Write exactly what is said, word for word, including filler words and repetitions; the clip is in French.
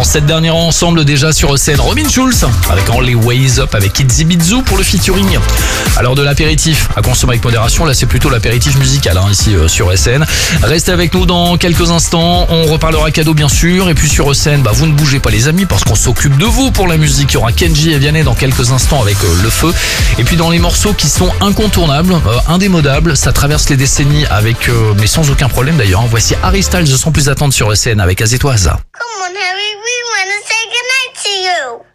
cette dernière ensemble déjà sur scène. Robin Schulz avec Only Ways Up avec Itzy Bizou pour le featuring. Alors de l'apéritif à consommer avec modération, là c'est plutôt l'apéritif musical hein, ici euh, sur S N. Restez avec nous dans quelques instants, on reparlera cadeau bien sûr. Et puis sur S N, bah, vous ne bougez pas les amis parce qu'on s'occupe de vous pour la musique. Il y aura Kenji et Vianney dans quelques instants avec euh, Le Feu. Et puis dans les morceaux qui sont incontournables, euh, indémodables, ça traverse les décennies avec, euh, mais sans aucun problème d'ailleurs. Hein. Voici Harry Styles sans plus attendre sur S N avec Azétoise. Come on, Harry, we want to say goodnight to you.